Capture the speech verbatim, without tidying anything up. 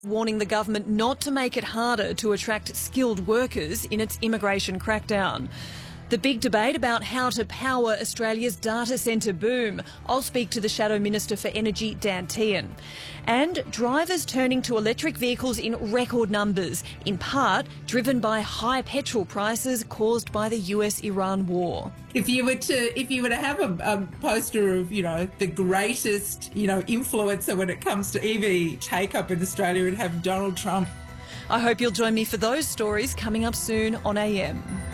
warning the government not to make it harder to attract skilled workers in its immigration crackdown. The big debate about how to power Australia's data centre boom. I'll speak to the Shadow Minister for Energy, Dan Tehan. And drivers turning to electric vehicles in record numbers, in part driven by high petrol prices caused by the U S Iran war. If you were to, if you were to have a, a poster of, you know, the greatest, you know, influencer when it comes to E V take-up in Australia, it'd have Donald Trump. I hope you'll join me for those stories coming up soon on A M.